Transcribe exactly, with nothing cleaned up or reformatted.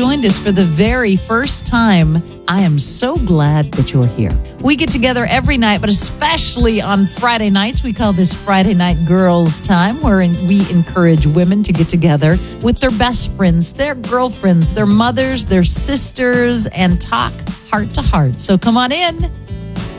joined us for the very first time, I am so glad that you're here. We get together every night, but especially on Friday nights. We call this Friday Night Girls Time, where we encourage women to get together with their best friends, their girlfriends, their mothers, their sisters, and talk heart to heart. So come on in.